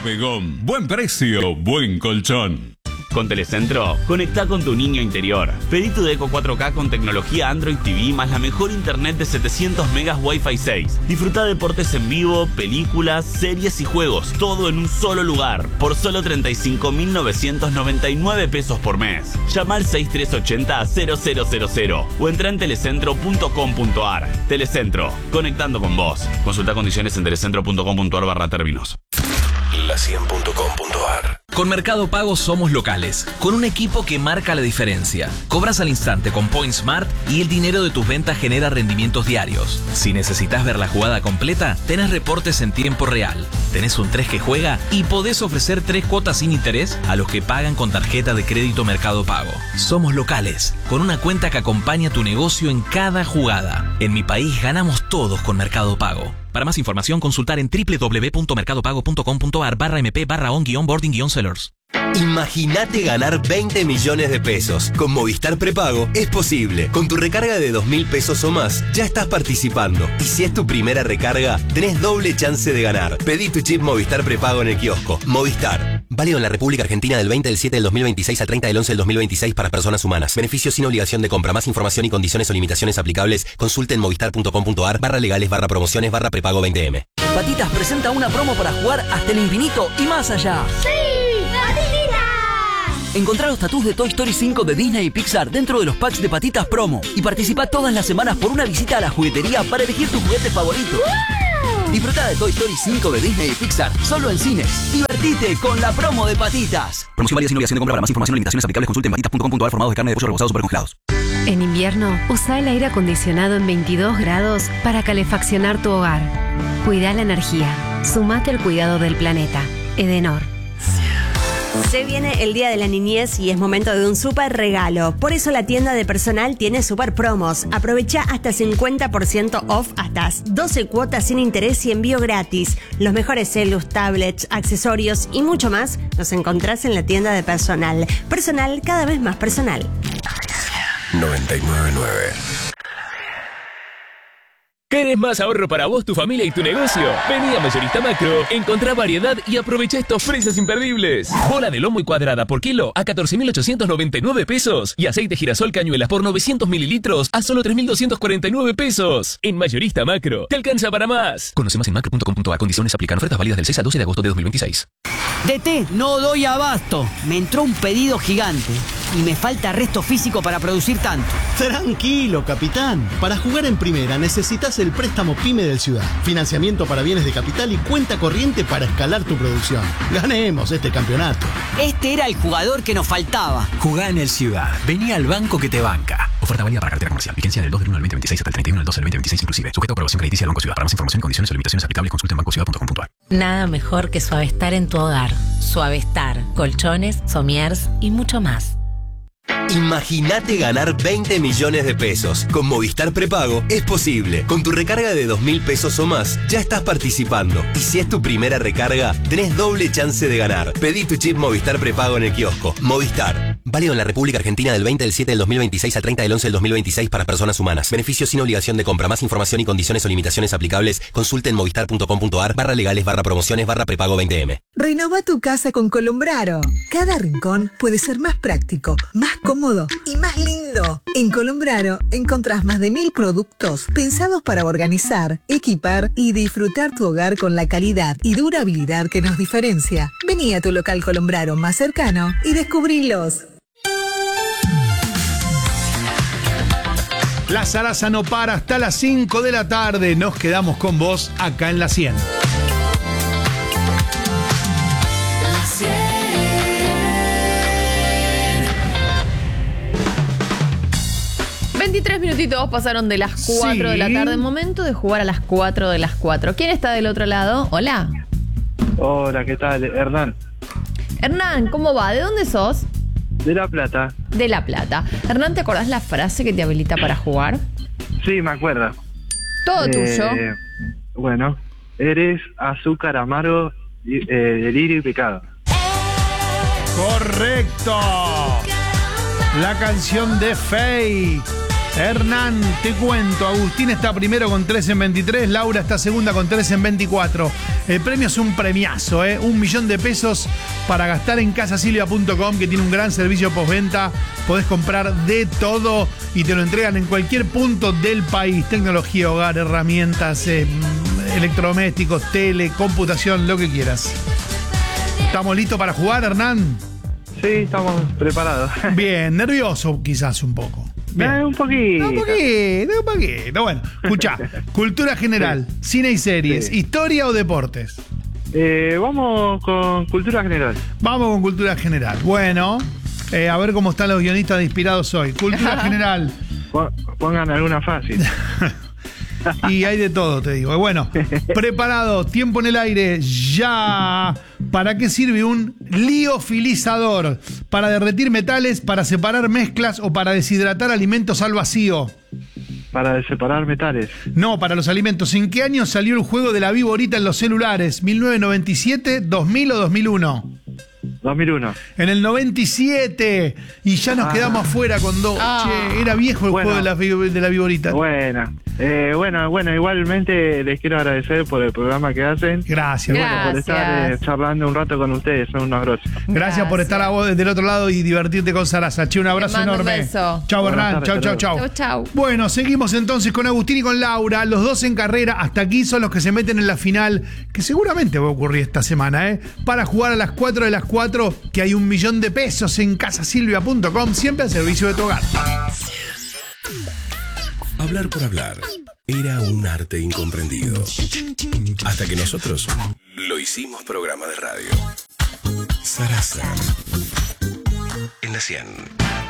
Bodegón. Buen precio, buen colchón. Con Telecentro, conecta con tu niño interior. Pedí tu Deco 4K con tecnología Android TV más la mejor internet de 700 megas Wi-Fi 6. Disfruta deportes en vivo, películas, series y juegos, todo en un solo lugar, por solo 35.999 pesos por mes. Llama al 6380-0000 o entra en telecentro.com.ar. Telecentro, conectando con vos. Consulta condiciones en telecentro.com.ar/términos. La100.com.ar. Con Mercado Pago somos locales, con un equipo que marca la diferencia. Cobras al instante con Points Smart y el dinero de tus ventas genera rendimientos diarios. Si necesitas ver la jugada completa, tenés reportes en tiempo real. Tenés un 3 que juega y podés ofrecer 3 cuotas sin interés a los que pagan con tarjeta de crédito Mercado Pago. Somos locales, con una cuenta que acompaña tu negocio en cada jugada. En mi país ganamos todos con Mercado Pago. Para más información, consultar en www.mercadopago.com.ar/mp/on-boarding-sellers. Imagínate ganar 20 millones de pesos. Con Movistar Prepago es posible. Con tu recarga de 2.000 pesos o más, ya estás participando. Y si es tu primera recarga, tenés doble chance de ganar. Pedí tu chip Movistar Prepago en el kiosco. Movistar. Válido en la República Argentina del 20 del 7 del 2026 al 30 del 11 del 2026 para personas humanas. Beneficios sin obligación de compra. Más información y condiciones o limitaciones aplicables. Consulte en movistar.com.ar/legales/prepago 20M. Patitas presenta una promo para jugar hasta el infinito y más allá. ¡Sí! ¡Patitas! Encontrá los tatús de Toy Story 5 de Disney y Pixar dentro de los packs de Patitas Promo y participa todas las semanas por una visita a la juguetería para elegir tu juguete favorito. ¡Wow! Disfruta de Toy Story 5 de Disney y Pixar solo en cines. Divertite con la promo de Patitas. Promoción válida sin obligación de compra. Para más información o limitaciones aplicables consulte en patitas.com.ar. Formados de carne de pollo rebozados supercongelados. En invierno, usa el aire acondicionado en 22 grados para calefaccionar tu hogar. Cuida la energía. Sumate al cuidado del planeta. Edenor. Se viene el Día de la Niñez y es momento de un súper regalo. Por eso la tienda de personal tiene súper promos. Aprovecha hasta 50% off, hasta 12 cuotas sin interés y envío gratis. Los mejores celus, tablets, accesorios y mucho más los encontrás en la tienda de personal. Personal cada vez más personal. 99.9. ¿Querés más ahorro para vos, tu familia y tu negocio? Vení a Mayorista Macro, encontrá variedad y aprovecha estos precios imperdibles. Bola de lomo y cuadrada por kilo a 14.899 pesos. Y aceite girasol cañuelas por 900 mililitros a solo 3.249 pesos. En Mayorista Macro, te alcanza para más. Conoce más en macro.com.ar. Condiciones aplican. Ofertas válidas del 6 al 12 de agosto de 2026. DT, no doy abasto. Me entró un pedido gigante y me falta resto físico para producir tanto. Tranquilo, capitán. Para jugar en primera necesitas el préstamo PYME del Ciudad. Financiamiento para bienes de capital y cuenta corriente para escalar tu producción. Ganemos este campeonato. Este era el jugador que nos faltaba. Jugá en el Ciudad. Vení al banco que te banca. Oferta válida para cartera comercial. Vigencia del 2 del 1 al 2026 hasta el 31 del 12 del 2026 inclusive. Sujeto a aprobación crediticia del Banco Ciudad. Para más información, condiciones o limitaciones aplicables, consulte en bancociudad.com.ar. Nada mejor que Suavestar en tu hogar. Suavestar, colchones, somiers y mucho más. Imagínate ganar 20 millones de pesos. Con Movistar Prepago es posible. Con tu recarga de 2.000 pesos o más, ya estás participando. Y si es tu primera recarga, tenés doble chance de ganar. Pedí tu chip Movistar Prepago en el kiosco. Movistar. Válido en la República Argentina del 20 del 7 del 2026 al 30 del 11 del 2026 para personas humanas. Beneficios sin obligación de compra. Más información y condiciones o limitaciones aplicables, consulte en movistar.com.ar/legales/prepago 20M. Renova tu casa con Colombraro. Cada rincón puede ser más práctico, más cómodo y más lindo. En Colombraro encontrás más de 1.000 productos pensados para organizar, equipar y disfrutar tu hogar con la calidad y durabilidad que nos diferencia. Vení a tu local Colombraro más cercano y descubrilos. La zaraza no para hasta las 5 de la tarde. Nos quedamos con vos acá en La 100. 23 minutitos pasaron de las 4 de la tarde. Momento de jugar a las 4 de las 4. ¿Quién está del otro lado? Hola. Hola, ¿qué tal? Hernán. Hernán, ¿cómo va? ¿De dónde sos? De La Plata. De La Plata. Hernán, ¿te acordás la frase que te habilita para jugar? Sí, me acuerdo. Todo tuyo. Bueno, eres azúcar amargo, delirio y pecado. ¡Correcto! La canción de Faye. Hernán, te cuento, Agustín está primero con 3 en 23, Laura está segunda con 3 en 24. El premio es un premiazo, $1.000.000 para gastar en casasilvia.com, que tiene un gran servicio postventa. Podés comprar de todo y te lo entregan en cualquier punto del país. Tecnología, hogar, herramientas, electrodomésticos, tele, computación, lo que quieras. ¿Estamos listos para jugar, Hernán? Sí, estamos preparados. Bien, nervioso quizás un poco. Un poquito. Un poquito. Bueno, escuchá, cultura general, cine y series, historia o deportes. Vamos con cultura general. Vamos con cultura general. Bueno, a ver cómo están los guionistas de Inspirados hoy. Cultura general. Pongan alguna fácil. Y hay de todo, te digo. Bueno, preparado, tiempo en el aire, ya. ¿Para qué sirve un liofilizador? ¿Para derretir metales, para separar mezclas o para deshidratar alimentos al vacío? Para separar metales. No, para los alimentos. ¿En qué año salió el juego de la viborita en los celulares? ¿1997, 2000 o 2001? 2001. En el 97. Y ya nos quedamos afuera cuando... Che, era viejo el juego de la viborita. Bueno, igualmente les quiero agradecer por el programa que hacen. Gracias. Por estar charlando un rato con ustedes, son unos grosos. Gracias por estar a vos del otro lado y divertirte con Sarasa. Che, un abrazo enorme. Un beso. Chau, Hernán. Chau. Bueno, seguimos entonces con Agustín y con Laura, los dos en carrera. Hasta aquí son los que se meten en la final, que seguramente va a ocurrir esta semana, para jugar a las 4 de las 4, que hay $1.000.000 en casasilvia.com, siempre al servicio de tu hogar. Hablar por hablar era un arte incomprendido. Hasta que nosotros lo hicimos programa de radio. Sarasa en la 100.